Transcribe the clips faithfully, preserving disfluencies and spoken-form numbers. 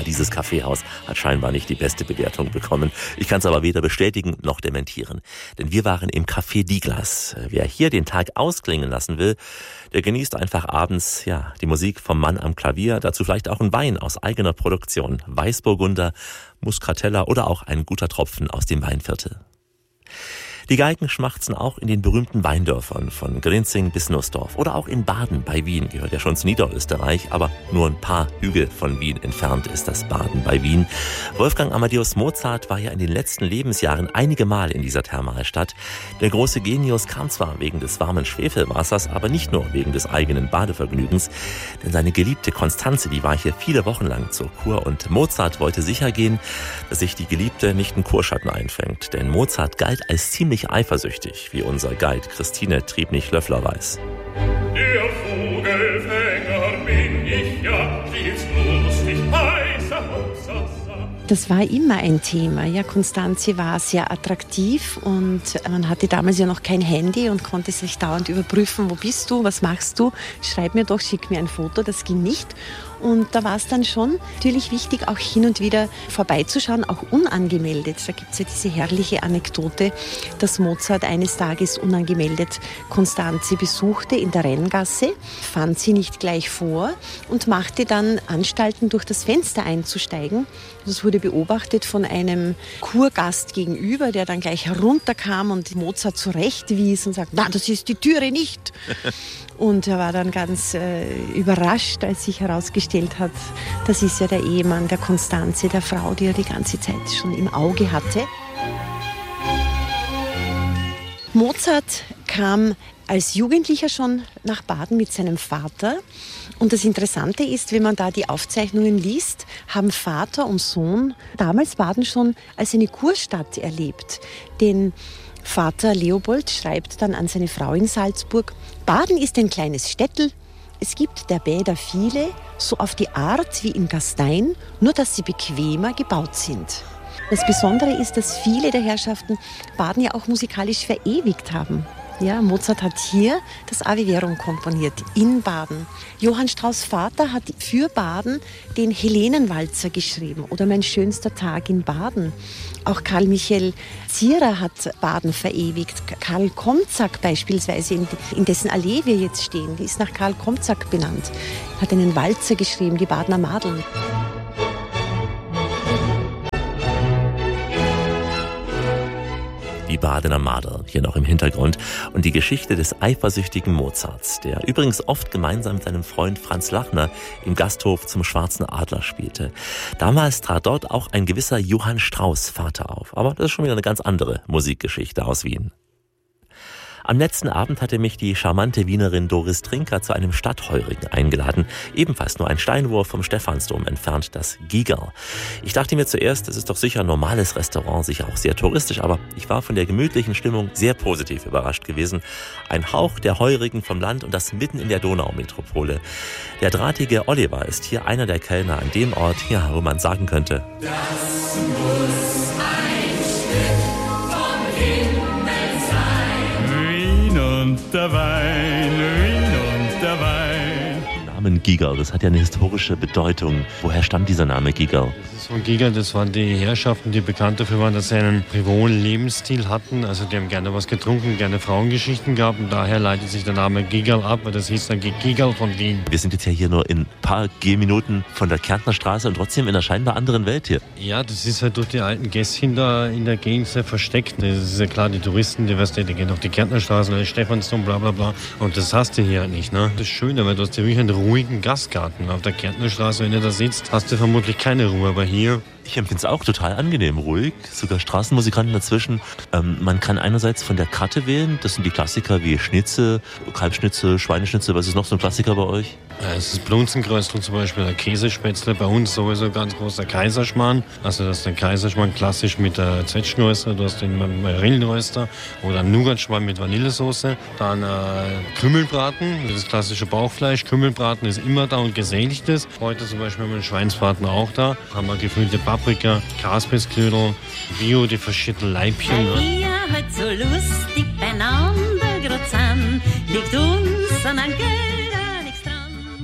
dieses Kaffeehaus hat scheinbar nicht die beste Bewertung bekommen. Ich kann es aber weder bestätigen noch dementieren. Denn wir waren im Café Diglas. Wer hier den Tag ausklingen lassen will, der genießt einfach abends ja die Musik vom Mann am Klavier, dazu vielleicht auch ein Wein aus eigener Produktion, Weißburgunder, Muscatella oder auch ein guter Tropfen aus dem Weinviertel. Die Geigen schmachten auch in den berühmten Weindörfern von Grinzing bis Nussdorf oder auch in Baden bei Wien, gehört ja schon zu Niederösterreich, aber nur ein paar Hügel von Wien entfernt ist das Baden bei Wien. Wolfgang Amadeus Mozart war ja in den letzten Lebensjahren einige Mal in dieser Thermalstadt. Der große Genius kam zwar wegen des warmen Schwefelwassers, aber nicht nur wegen des eigenen Badevergnügens, denn seine geliebte Konstanze, die war hier viele Wochen lang zur Kur und Mozart wollte sicher gehen, dass sich die Geliebte nicht einen Kurschatten einfängt, denn Mozart galt als ziemlich eifersüchtig, wie unser Guide Christine Triebnig-Löffler weiß. Der Vogelfänger bin ich ja, die ist lustig, heißer Hopsasa. Das war immer ein Thema. Ja, Constanze war sehr attraktiv und man hatte damals ja noch kein Handy und konnte sich dauernd überprüfen, wo bist du, was machst du, schreib mir doch, schick mir ein Foto, das ging nicht. Und da war es dann schon natürlich wichtig, auch hin und wieder vorbeizuschauen, auch unangemeldet. Da gibt es ja diese herrliche Anekdote, dass Mozart eines Tages unangemeldet Constanze besuchte in der Renngasse, fand sie nicht gleich vor und machte dann Anstalten, durch das Fenster einzusteigen. Das wurde beobachtet von einem Kurgast gegenüber, der dann gleich herunterkam und Mozart zurechtwies und sagte, na, das ist die Türe nicht. Und er war dann ganz äh, überrascht, als sich herausgestellt hat, das ist ja der Ehemann der Constanze, der Frau, die er die ganze Zeit schon im Auge hatte. Mozart kam als Jugendlicher schon nach Baden mit seinem Vater. Und das Interessante ist, wenn man da die Aufzeichnungen liest, haben Vater und Sohn damals Baden schon als eine Kurstadt erlebt. Denn Vater Leopold schreibt dann an seine Frau in Salzburg, Baden ist ein kleines Städtel, es gibt der Bäder viele, so auf die Art wie in Gastein, nur dass sie bequemer gebaut sind. Das Besondere ist, dass viele der Herrschaften Baden ja auch musikalisch verewigt haben. Ja, Mozart hat hier das Ave Verum komponiert, in Baden. Johann Strauss' Vater hat für Baden den Helenenwalzer geschrieben oder Mein schönster Tag in Baden. Auch Karl Michael Zierer hat Baden verewigt. Karl Komzak beispielsweise, in, in dessen Allee wir jetzt stehen, die ist nach Karl Komzak benannt, hat einen Walzer geschrieben, die Badener Madeln. Die Badener Madel hier noch im Hintergrund und die Geschichte des eifersüchtigen Mozarts, der übrigens oft gemeinsam mit seinem Freund Franz Lachner im Gasthof zum Schwarzen Adler spielte. Damals trat dort auch ein gewisser Johann Strauss Vater auf, aber das ist schon wieder eine ganz andere Musikgeschichte aus Wien. Am letzten Abend hatte mich die charmante Wienerin Doris Trinker zu einem Stadtheurigen eingeladen. Ebenfalls nur ein Steinwurf vom Stephansdom entfernt, das Gigerl. Ich dachte mir zuerst, es ist doch sicher ein normales Restaurant, sicher auch sehr touristisch, aber ich war von der gemütlichen Stimmung sehr positiv überrascht gewesen. Ein Hauch der Heurigen vom Land und das mitten in der Donaumetropole. Der drahtige Oliver ist hier einer der Kellner an dem Ort, ja, wo man sagen könnte, Das muss ein Stück vom Himmel sein. Und der Wein, Wien und der Wein. Namen Gigerl, das hat ja eine historische Bedeutung. Woher stammt dieser Name Gigerl? Das ist von Gigerl, das waren die Herrschaften, die bekannt dafür waren, dass sie einen frivolen Lebensstil hatten. Also die haben gerne was getrunken, gerne Frauengeschichten gehabt und daher leitet sich der Name Gigerl ab, weil das hieß dann Gigerl von Wien. Wir sind jetzt ja hier nur in ein paar Gehminuten von der Kärntner Straße und trotzdem in einer scheinbar anderen Welt hier. Ja, das ist halt durch die alten Gässchen da in der Gegend sehr versteckt. Das ist ja klar, die Touristen, die, weißt du, die gehen auf die Kärntner Straße, der Stephansdom, bla bla bla. Und das hast du hier halt nicht, ne? Das ist schön, weil du hast ja wirklich einen ruhigen Gastgarten. Auf der Kärntner Straße, wenn du da sitzt, hast du vermutlich keine Ruhe, aber hier... Ich empfinde es auch total angenehm, ruhig, sogar Straßenmusikanten dazwischen. Ähm, man kann einerseits von der Karte wählen, das sind die Klassiker wie Schnitzel, Kalbschnitzel, Schweineschnitzel, was ist noch so ein Klassiker bei euch? Ja, es ist Blunzenkröstel zum Beispiel, der Käsespätzle, bei uns sowieso ganz groß der Kaiserschmarrn. Also das ist der Kaiserschmarrn klassisch mit der Zwetschgenröster, du hast den Marillenröster oder Nougatschmarrn mit Vanillesoße. Dann äh, Kümmelbraten, das ist klassische Bauchfleisch. Kümmelbraten ist immer da und gesättigtes. Heute zum Beispiel haben wir den Schweinsbraten auch da. Haben wir gefüllte Paprika, Kaspissklödel, Bio, die verschiedenen Leibchen. Weil wir halt so lustig beieinander grad sind, liegt uns an einem Geld nichts dran.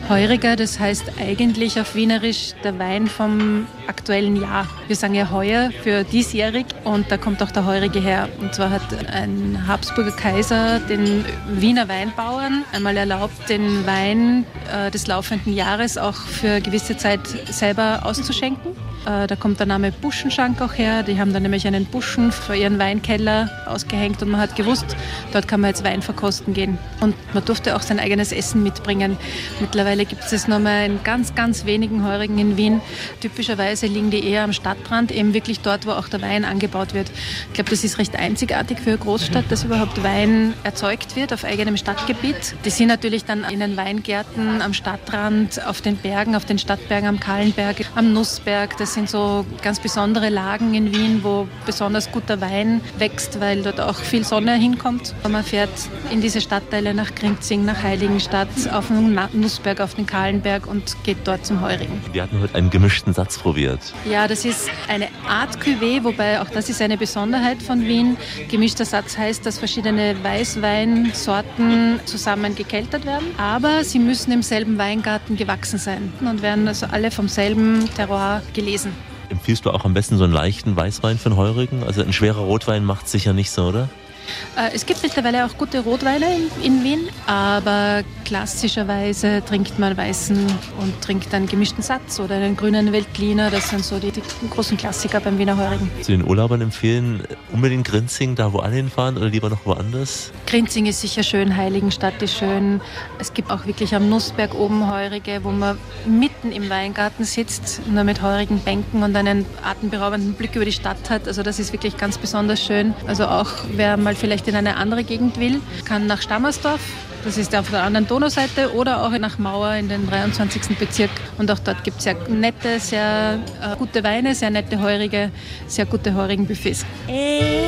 Heuriger, das heißt eigentlich auf Wienerisch der Wein vom aktuellen Jahr. Wir sagen ja heuer für diesjährig und da kommt auch der Heurige her. Und zwar hat ein Habsburger Kaiser den Wiener Weinbauern einmal erlaubt, den Wein äh, des laufenden Jahres auch für gewisse Zeit selber auszuschenken. Äh, da kommt der Name Buschenschank auch her. Die haben dann nämlich einen Buschen für ihren Weinkeller ausgehängt und man hat gewusst, dort kann man jetzt Wein verkosten gehen. Und man durfte auch sein eigenes Essen mitbringen. Mittlerweile gibt es noch mal in ganz, ganz wenigen Heurigen in Wien. Typischerweise liegen die eher am Stadtrand, eben wirklich dort, wo auch der Wein angebaut wird. Ich glaube, das ist recht einzigartig für eine Großstadt, dass überhaupt Wein erzeugt wird auf eigenem Stadtgebiet. Die sind natürlich dann in den Weingärten am Stadtrand, auf den Bergen, auf den Stadtbergen, am Kahlenberg, am Nussberg. Das sind so ganz besondere Lagen in Wien, wo besonders guter Wein wächst, weil dort auch viel Sonne hinkommt. Man fährt in diese Stadtteile nach Grinzing, nach Heiligenstadt, auf den Nussberg, auf den Kahlenberg und geht dort zum Heurigen. Wir hatten heute einen gemischten Satz probiert. Ja, das ist eine Art Cuvée, wobei auch das ist eine Besonderheit von Wien. Gemischter Satz heißt, dass verschiedene Weißweinsorten zusammen gekeltert werden, aber sie müssen im selben Weingarten gewachsen sein und werden also alle vom selben Terroir gelesen. Empfiehlst du auch am besten so einen leichten Weißwein für einen Heurigen? Also ein schwerer Rotwein macht es sicher nicht so, oder? Es gibt mittlerweile auch gute Rotweine in, in Wien, aber klassischerweise trinkt man Weißen und trinkt einen gemischten Satz oder einen grünen Veltliner. Das sind so die, die großen Klassiker beim Wiener Heurigen. Zu den Urlaubern empfehlen unbedingt Grinzing, da wo alle hinfahren, oder lieber noch woanders? Grinzing ist sicher schön, Heiligenstadt ist schön. Es gibt auch wirklich am Nussberg oben Heurige, wo man mitten im Weingarten sitzt, nur mit heurigen Bänken und einen atemberaubenden Blick über die Stadt hat. Also das ist wirklich ganz besonders schön. Also auch wer mal vielleicht in eine andere Gegend will, kann nach Stammersdorf, das ist auf der anderen Donauseite, oder auch nach Mauer in den dreiundzwanzigsten Bezirk. Und auch dort gibt es sehr nette, sehr äh, gute Weine, sehr nette Heurige, sehr gute Heurigenbuffets.